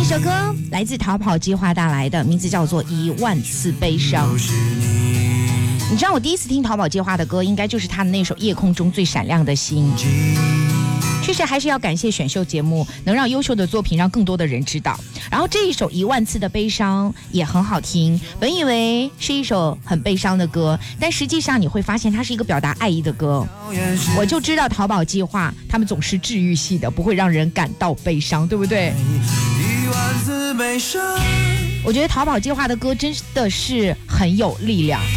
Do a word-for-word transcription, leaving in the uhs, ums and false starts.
首歌来自逃跑计划带来的，名字叫做《一万次悲伤》。你知道我第一次听逃跑计划的歌，应该就是他的那首《夜空中最闪亮的星》。确实还是要感谢选秀节目，能让优秀的作品让更多的人知道。然后这一首《一万次的悲伤》也很好听，本以为是一首很悲伤的歌，但实际上你会发现它是一个表达爱意的歌。我就知道逃跑计划他们总是治愈系的，不会让人感到悲伤，对不对？我觉得逃跑计划的歌真的是很有力量。